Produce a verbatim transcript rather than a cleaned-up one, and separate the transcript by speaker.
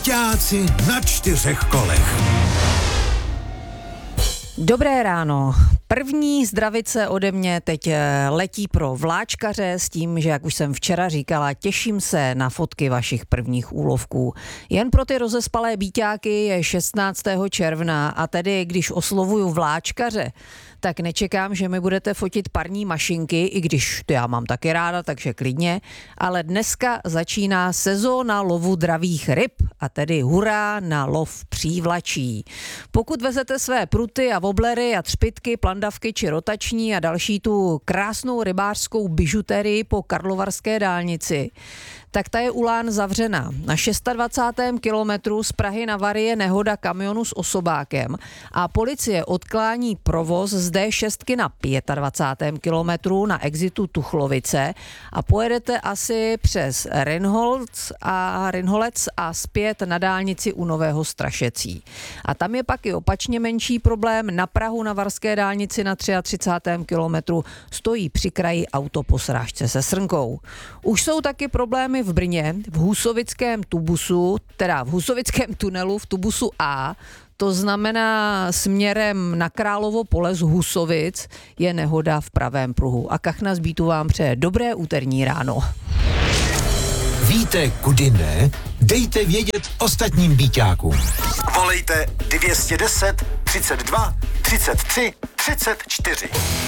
Speaker 1: Bíťáci na čtyřech kolech.
Speaker 2: Dobré ráno. První zdravice ode mě teď letí pro vláčkaře s tím, že jak už jsem včera říkala, těším se na fotky vašich prvních úlovků. Jen pro ty rozespalé bíťáky je šestnáctého června a tedy když oslovuju vláčkaře, tak nečekám, že mi budete fotit parní mašinky, i když to já mám taky ráda, takže klidně, ale dneska začíná sezóna lovu dravých ryb a tedy hurá na lov přívlačí. Pokud vezete své pruty a woblery a třpytky, plandavky či rotační a další tu krásnou rybářskou bižuterii po karlovarské dálnici, tak ta je u Lán zavřená. Na dvacátém šestém kilometru z Prahy na Vary je nehoda kamionu s osobákem a policie odklání provoz z dé šest na dvacátém pátém kilometru na exitu Tuchlovice a pojedete asi přes Rinholc a Rinholec a zpět na dálnici u Nového Strašecí. A tam je pak i opačně menší problém. Na Prahu na varské dálnici na třicátém třetím kilometru stojí při kraji auto po srážce se srnkou. Už jsou taky problémy v Brně, v Husovickém tubusu, teda v Husovickém tunelu v tubusu A, to znamená směrem na Královo pole z Husovic je nehoda v pravém pruhu. A Kachna z Bítu vám přeje dobré úterní ráno.
Speaker 1: Víte, kudy ne? Dejte vědět ostatním bíťákům.
Speaker 3: Volejte dvě stě deset, třicet dva, třicet tři, třicet čtyři.